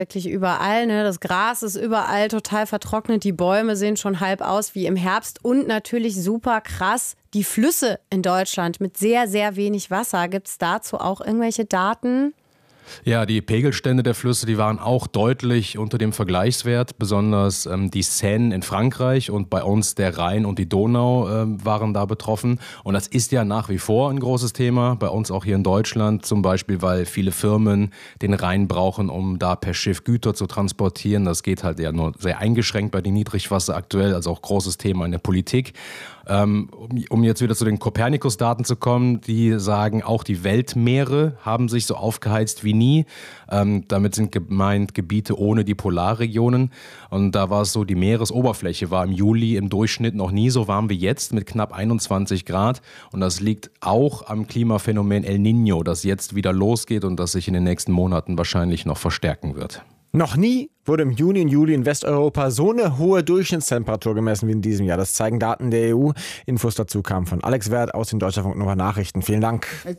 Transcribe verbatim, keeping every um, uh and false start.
Wirklich überall, ne? Das Gras ist überall total vertrocknet, die Bäume sehen schon halb aus wie im Herbst und natürlich super krass, die Flüsse in Deutschland mit sehr, sehr wenig Wasser. Gibt es dazu auch irgendwelche Daten? Ja, die Pegelstände der Flüsse, die waren auch deutlich unter dem Vergleichswert. Besonders ähm, die Seine in Frankreich und bei uns der Rhein und die Donau äh, waren da betroffen. Und das ist ja nach wie vor ein großes Thema, bei uns auch hier in Deutschland. Zum Beispiel, weil viele Firmen den Rhein brauchen, um da per Schiff Güter zu transportieren. Das geht halt ja nur sehr eingeschränkt bei den Niedrigwasser aktuell, also auch großes Thema in der Politik. Ähm, um jetzt wieder zu den Kopernikus-Daten zu kommen, die sagen, auch die Weltmeere haben sich so aufgeheizt wie nie. Ähm, damit sind gemeint Gebiete ohne die Polarregionen. Und da war es so, die Meeresoberfläche war im Juli im Durchschnitt noch nie so warm wie jetzt mit knapp einundzwanzig Grad. Und das liegt auch am Klimaphänomen El Niño, das jetzt wieder losgeht und das sich in den nächsten Monaten wahrscheinlich noch verstärken wird. Noch nie wurde im Juni und Juli in Westeuropa so eine hohe Durchschnittstemperatur gemessen wie in diesem Jahr. Das zeigen Daten der E U. Infos dazu kamen von Alex Wert aus den Deutschlandfunk Nova Nachrichten. Vielen Dank.